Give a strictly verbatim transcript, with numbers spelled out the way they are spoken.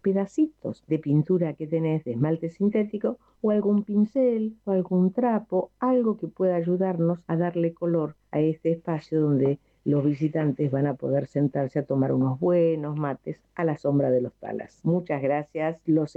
pedacitos de pintura que tenés de esmalte sintético o algún pincel o algún trapo, algo que pueda ayudarnos a darle color a este espacio donde los visitantes van a poder sentarse a tomar unos buenos mates a la sombra de los talas. Muchas gracias. Los